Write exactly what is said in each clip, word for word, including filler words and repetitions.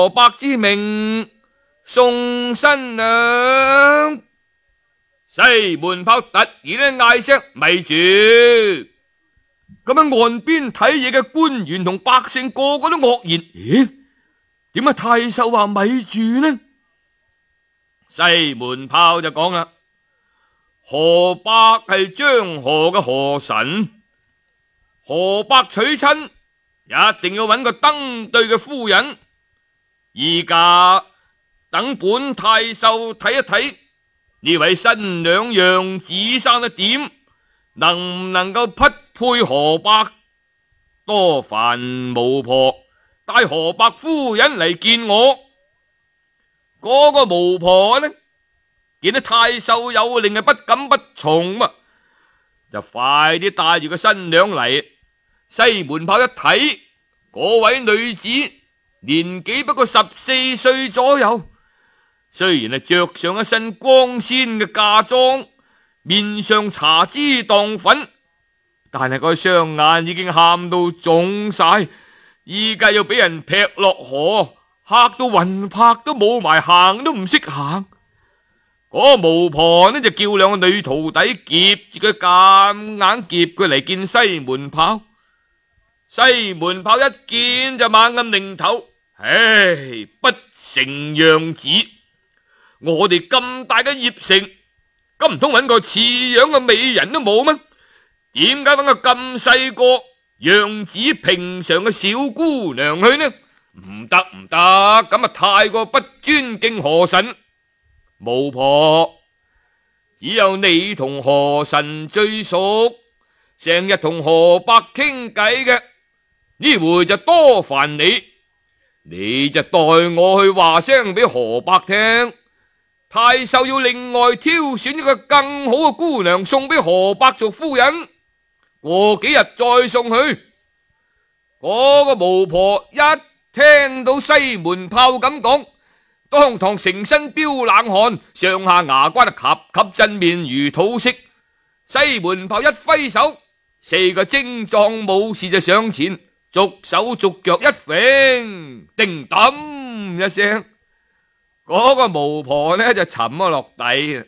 河伯之命送新娘。西門豹突然咧嗌聲咪住，咁樣岸邊睇嘢嘅官員同百姓個個都愕然，咦？點解太守話咪住呢？西門豹就講啦，河伯係張河嘅河神，河伯娶親一定要揾個登對嘅夫人，依家等本太守睇一睇呢位新娘樣子生得點，能唔能夠匹配河伯？多煩巫婆帶河伯夫人嚟見我。嗰、那個巫婆呢，見到太守有令係不敢不從嘛，就快啲帶住個新娘嚟。西門豹一睇，嗰位女子年紀不過十四歲左右，雖然係着上一身光鮮嘅嫁妝，面上搽脂蕩粉，但係個雙眼已經喊到腫晒，依家要俾人劈落河，嚇到魂魄都冇埋，行都唔識行。嗰、那個巫婆呢就叫兩個女徒弟夾住佢，夾硬夾佢嚟見西門豹。西門豹一見就猛咁擰頭，唉，不成樣子。我哋咁大嘅鄴城，咁唔通揾個似樣嘅美人都冇咩？點解揾個咁細個樣子平常嘅小姑娘去呢？唔得唔得，咁啊太過不尊敬河神。巫婆，只有你同河神最熟，成日同河伯傾偈嘅，呢回就多煩你，你就代我去話聲俾河伯聽，太守要另外挑選一個更好嘅姑娘送俾河伯做夫人，過幾日再送去。嗰、那個巫婆一聽到西門豹咁講，當堂成身飆冷汗，上下牙關啊岌岌震，面如土色。西門豹一揮手，四個精壯武士就上前，逐手逐腳一揈，叮噹一聲，嗰、那個巫婆呢就沉咗落地。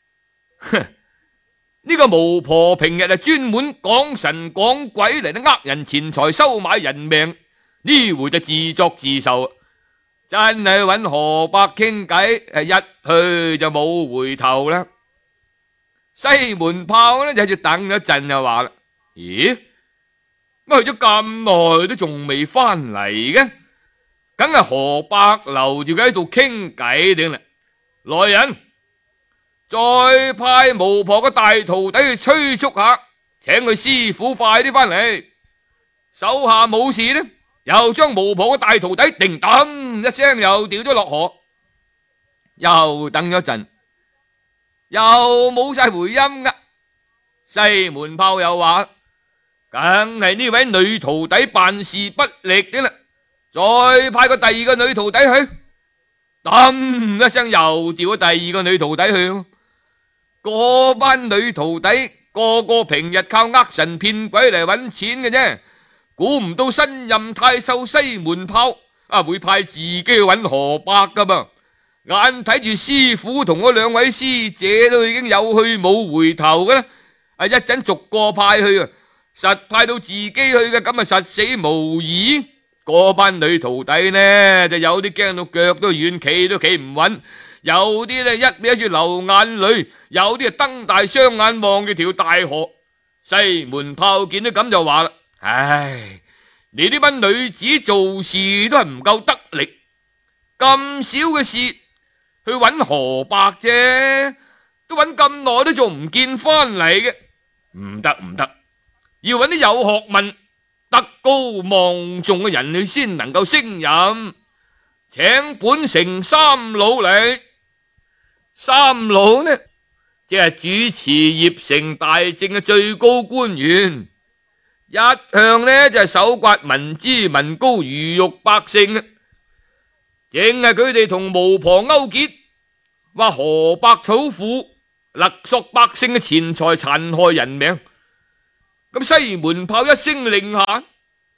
呢個巫婆平日係專門講神講鬼嚟，呃人錢財，收買人命，呢回就自作自受，真係揾河伯傾偈，一去就冇回頭啦。西門豹呢就喺度等咗陣，就話啦：咦，乜去咗咁耐都仲未翻嚟嘅？梗係河伯留住佢喺度傾偈定啦。來人，再派巫婆個大徒弟去催促下，請佢師傅快啲翻嚟。手下冇事呢，又將巫婆個大徒弟叮噹一聲又掉咗落河。又等咗陣，又冇晒回音噶。西門豹又話：梗係呢位女徒弟辦事不力嘅啦，再派個第二個女徒弟去。噹一聲又掉咗第二個女徒弟去。嗰班女徒弟個個平日靠呃神騙鬼嚟搵錢嘅啫，估唔到新任太守西門豹啊會派自己去搵河伯噶噃。眼睇住師傅同嗰兩位師姐都已經有去冇回頭嘅啦，啊一陣逐個派去啊，實派到自己去嘅，咁啊實死無疑。嗰班女徒弟呢就有啲驚到腳都軟，企都企唔穩。有啲呢一味住流眼淚，有啲啊瞪大雙眼望住條大河。西門豹見到咁就話啦：唉，你呢班女子做事都係唔夠得力，咁少嘅事去揾河伯啫，都揾咁耐都仲唔見翻嚟嘅，唔得唔得，要揾啲有學問、德高望重嘅人去先能夠升任，請本城三老嚟。三老呢，即係主持鄴城大政嘅最高官員，一向呢就係搜刮民脂民膏、魚肉百姓，淨係佢哋同巫婆勾結，話河伯草府勒索百姓嘅錢財，殘害人命。咁西門豹一聲令下，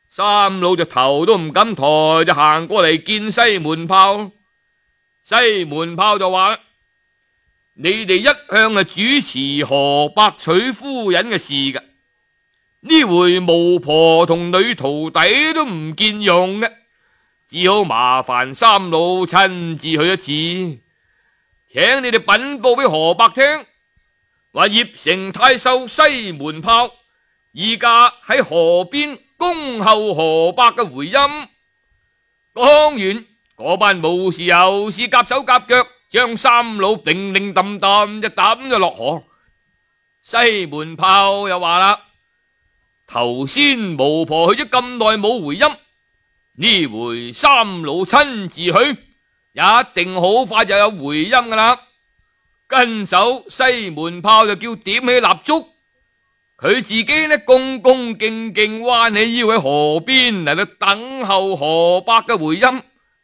三老就頭都唔敢抬，就行過嚟見西門豹。西門豹就話：你哋一向係主持河伯娶夫人嘅事噶，呢回巫婆同女徒弟都唔見用嘅，只好麻煩三老親自去一次，請你哋稟報俾河伯聽，話鄴城太守西門豹依家喺河邊恭候河伯嘅回音。講完，嗰班武士又是夾手夾腳，將三老叮叮噹噹就抌咗落河。西門豹又話啦：頭先巫婆去咗咁耐冇回音，呢回三老親自去，一定好快就有回音噶啦。跟手西門豹就叫點起蠟燭，佢自己呢恭恭敬敬彎起腰喺河邊嚟到等候河伯嘅回音。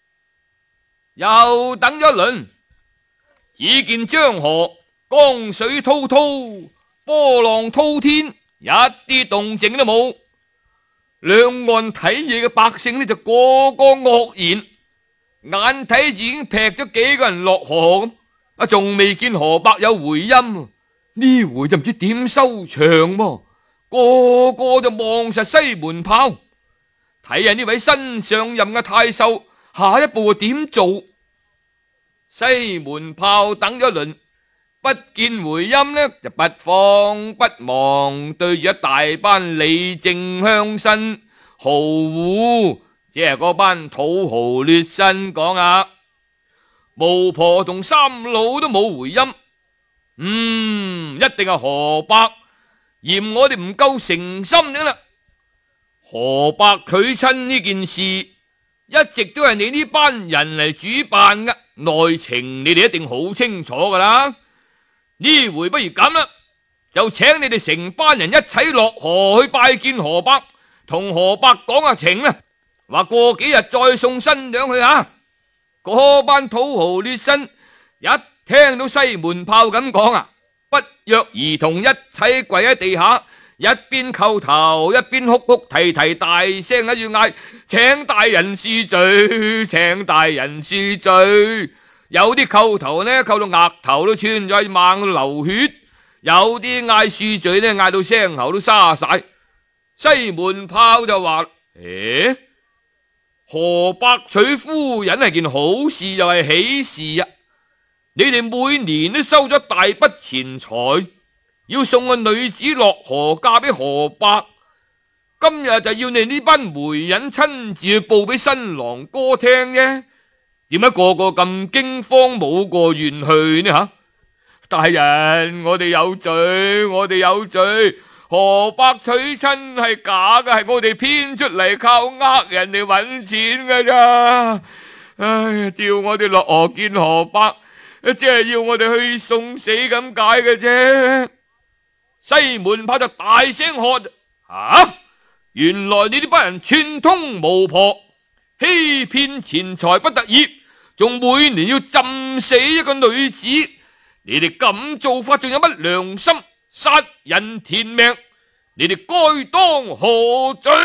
又等咗一輪，只見漳河江水滔滔，波浪滔天，一啲動靜都冇。兩岸睇嘢嘅百姓呢就個個愕然，眼睇住已經劈咗幾個人落河咁，啊仲未見河伯有回音，呢回就唔知點收場喎。個個就望實西門豹，睇下呢位新上任嘅太守下一步會點做。西門豹等咗一輪，不見回音呢，就不慌不忙對住一大班李靖鄉紳豪戶，即係嗰班土豪劣紳講啊，巫婆同三老都冇回音，嗯，一定係河伯嫌我哋唔夠誠心嘅啦。河伯娶親呢件事一直都係你呢班人嚟主辦嘅，內情你哋一定好清楚噶啦。呢回不如咁啦，就請你哋成班人一齊落河去拜見河伯，同河伯講下情啦，話過幾日再送新娘去啊。嗰班土豪劣紳一聽到西門豹咁講啊，不約而同一齊跪喺地下，一邊叩頭一邊哭哭啼啼，大聲喺度嗌：請大人恕罪，請大人恕罪。有啲叩頭呢，叩到額頭都穿咗猛到流血；有啲嗌恕罪呢，嗌到聲喉都沙晒。西門豹就話：誒，河伯娶夫人係件好事，又係喜事啊！你哋每年都收咗大筆錢財，要送個女子落河嫁俾河伯，今日就要你呢班媒人親自去報俾新郎哥聽啫。點解個個咁驚慌冇個願去呢？吓，大人，我哋有罪，我哋有罪。河伯娶親係假嘅，係我哋編出嚟，靠呃人哋搵錢㗎咋。唉，叫我哋落河見河伯，即係要我哋去送死咁解嘅啫。西門豹就大聲喝：啊！原來你呢班人串通巫婆，欺騙錢財不得已，仲每年要浸死一個女子，你哋咁做法仲有乜良心？殺人填命，你哋該當何罪？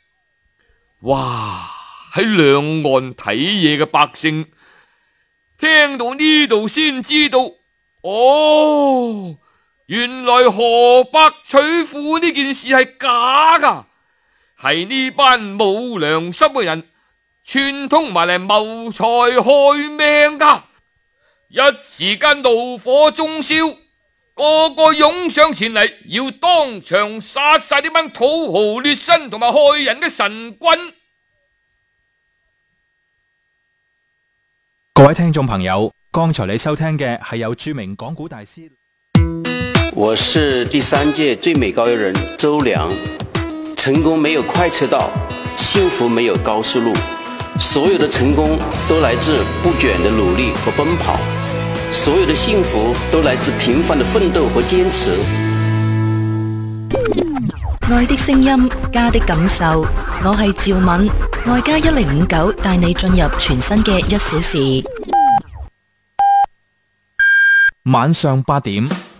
哇！喺兩岸睇嘢嘅百姓聽到呢度先知道，哦，原來河伯娶婦呢件事係假噶，係呢班冇良心嘅人串通埋嚟謀財害命噶。一時間怒火中燒，個個湧上前嚟，要當場殺晒呢班土豪劣紳同埋害人嘅神棍。 各位聽眾朋友，剛才你收聽嘅係由著名講古大師， 我是第三屆最美高邮人周良。成功沒有快車道，幸福沒有高速路，所有的成功都來自不倦的努力和奔跑，所有的幸福都來自平凡的奮鬥和堅持。 愛的聲音，家的感受，我係趙敏，愛家一零五九帶你進入全新嘅一小時。 晚上八點。